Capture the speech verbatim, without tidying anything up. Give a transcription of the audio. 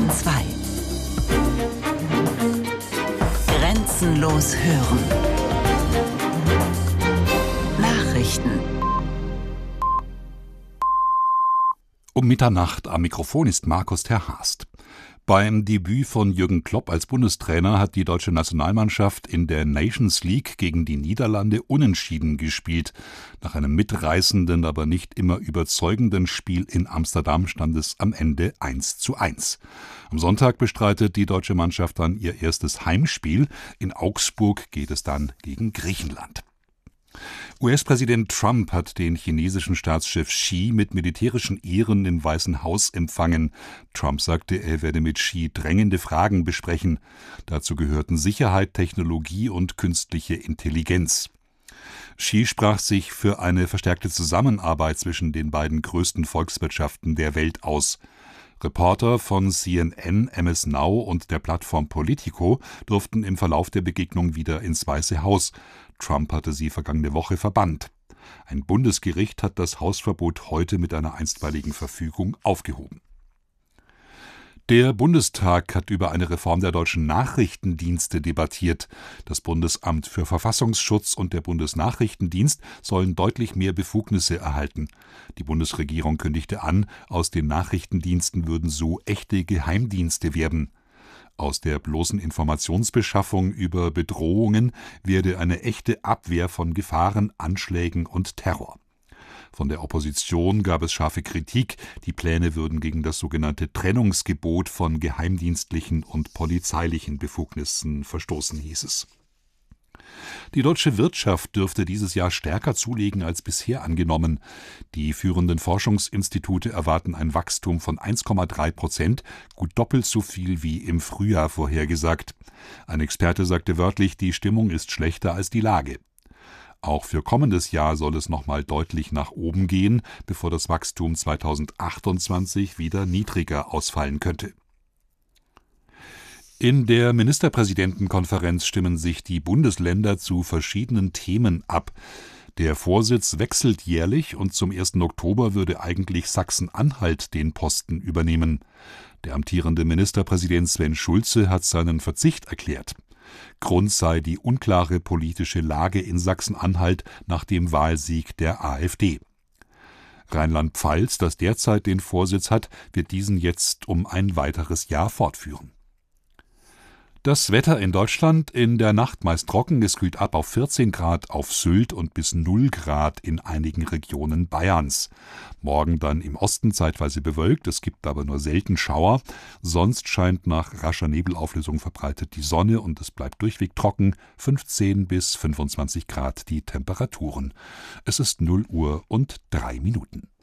Bayern zwei. Grenzenlos hören. Nachrichten. Um Mitternacht am Mikrofon ist Markus Terhast. Beim Debüt von Jürgen Klopp als Bundestrainer hat die deutsche Nationalmannschaft in der Nations League gegen die Niederlande unentschieden gespielt. Nach einem mitreißenden, aber nicht immer überzeugenden Spiel in Amsterdam stand es am Ende eins zu eins. Am Sonntag bestreitet die deutsche Mannschaft dann ihr erstes Heimspiel. In Augsburg geht es dann gegen Griechenland. U S-Präsident Trump hat den chinesischen Staatschef Xi mit militärischen Ehren im Weißen Haus empfangen. Trump sagte, er werde mit Xi drängende Fragen besprechen. Dazu gehörten Sicherheit, Technologie und künstliche Intelligenz. Xi sprach sich für eine verstärkte Zusammenarbeit zwischen den beiden größten Volkswirtschaften der Welt aus. Reporter von C N N, M S Now und der Plattform Politico durften im Verlauf der Begegnung wieder ins Weiße Haus. Trump hatte sie vergangene Woche verbannt. Ein Bundesgericht hat das Hausverbot heute mit einer einstweiligen Verfügung aufgehoben. Der Bundestag hat über eine Reform der deutschen Nachrichtendienste debattiert. Das Bundesamt für Verfassungsschutz und der Bundesnachrichtendienst sollen deutlich mehr Befugnisse erhalten. Die Bundesregierung kündigte an, aus den Nachrichtendiensten würden so echte Geheimdienste werden. Aus der bloßen Informationsbeschaffung über Bedrohungen werde eine echte Abwehr von Gefahren, Anschlägen und Terror. Von der Opposition gab es scharfe Kritik, die Pläne würden gegen das sogenannte Trennungsgebot von geheimdienstlichen und polizeilichen Befugnissen verstoßen, hieß es. Die deutsche Wirtschaft dürfte dieses Jahr stärker zulegen als bisher angenommen. Die führenden Forschungsinstitute erwarten ein Wachstum von eins Komma drei Prozent, gut doppelt so viel wie im Frühjahr vorhergesagt. Ein Experte sagte wörtlich, die Stimmung ist schlechter als die Lage. Auch für kommendes Jahr soll es nochmal deutlich nach oben gehen, bevor das Wachstum zweitausendachtundzwanzig wieder niedriger ausfallen könnte. In der Ministerpräsidentenkonferenz stimmen sich die Bundesländer zu verschiedenen Themen ab. Der Vorsitz wechselt jährlich und zum ersten Oktober würde eigentlich Sachsen-Anhalt den Posten übernehmen. Der amtierende Ministerpräsident Sven Schulze hat seinen Verzicht erklärt. Grund sei die unklare politische Lage in Sachsen-Anhalt nach dem Wahlsieg der AfD. Rheinland-Pfalz, das derzeit den Vorsitz hat, wird diesen jetzt um ein weiteres Jahr fortführen. Das Wetter in Deutschland: in der Nacht meist trocken, es kühlt ab auf vierzehn Grad auf Sylt und bis null Grad in einigen Regionen Bayerns. Morgen dann im Osten zeitweise bewölkt, es gibt aber nur selten Schauer. Sonst scheint nach rascher Nebelauflösung verbreitet die Sonne und es bleibt durchweg trocken, fünfzehn bis fünfundzwanzig Grad die Temperaturen. Es ist null Uhr und drei Minuten.